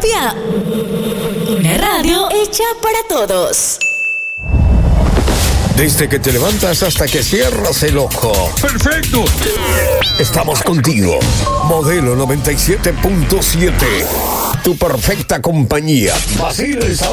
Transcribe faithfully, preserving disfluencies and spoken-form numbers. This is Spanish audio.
Colombia. Una radio hecha para todos. Desde que te levantas hasta que cierras el ojo. ¡Perfecto! Estamos contigo. Modelo noventa y siete punto siete. Tu perfecta compañía. Vaciles